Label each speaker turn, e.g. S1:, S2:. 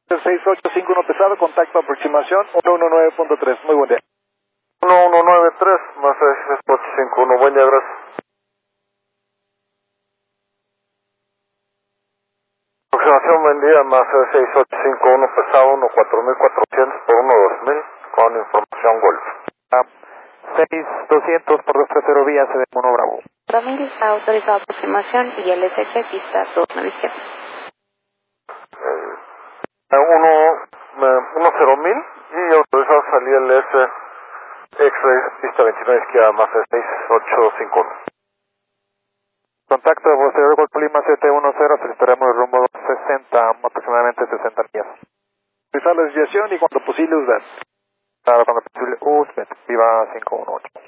S1: 6851 pesado, contacto aproximación 119.3. Muy buen día.
S2: 1193 más 6851. Buen día, gracias. Aproximación, buen día, más 6851 pesado 14400 por 12000 con información Golf.
S1: 6200 por 230 vía CD1 Bravo.
S3: 4000 está autorizado aproximación y el SH pista 29 izquierda.
S2: 10.000 y autorizado salir el S X-Ray pista 29 izquierda más 6851.
S1: Contacto de posterior Golf Lima 710, solicitaremos el rumbo 60, aproximadamente 60 millas. Realizar la desviación y cuando posible usted. Claro, cuando posible usted. Viva 518.